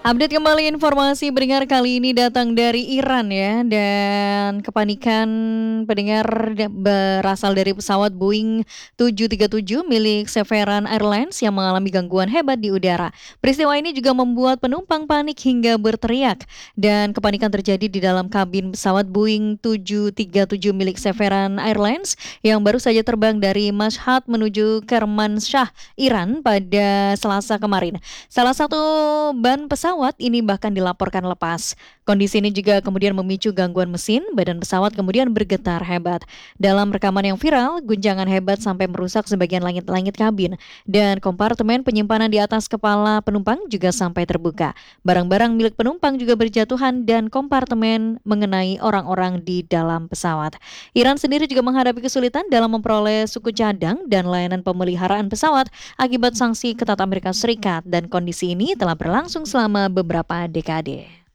Update kembali informasi pendengar kali ini datang dari Iran ya, dan kepanikan pendengar berasal dari pesawat Boeing 737 milik Severan Airlines yang mengalami gangguan hebat di udara. Peristiwa ini juga membuat penumpang panik hingga berteriak, dan kepanikan terjadi di dalam kabin pesawat Boeing 737 milik Severan Airlines yang baru saja terbang dari Mashhad menuju Kermanshah, Iran pada Selasa kemarin. Salah satu ban pesawat ini bahkan dilaporkan lepas. Kondisi ini juga kemudian memicu gangguan mesin, badan pesawat kemudian bergetar hebat. Dalam rekaman yang viral, guncangan hebat sampai merusak sebagian langit-langit kabin, dan kompartemen penyimpanan di atas kepala penumpang juga sampai terbuka. Barang-barang milik penumpang juga berjatuhan dan kompartemen mengenai orang-orang di dalam pesawat. Iran sendiri juga menghadapi kesulitan dalam memperoleh suku cadang dan layanan pemeliharaan pesawat akibat sanksi ketat Amerika Serikat, dan kondisi ini telah berlangsung selama beberapa dekade.